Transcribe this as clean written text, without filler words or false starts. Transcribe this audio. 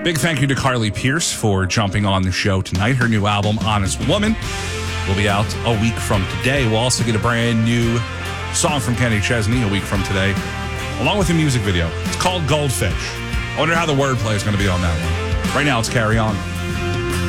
Big thank you to Carly Pierce for jumping on the show tonight. Her new album, Honest Woman, will be out a week from today. We'll also get a brand new song from Kenny Chesney a week from today, along with a music video. It's called Goldfish. I wonder how the wordplay is going to be on that one. Right now, it's Carry On.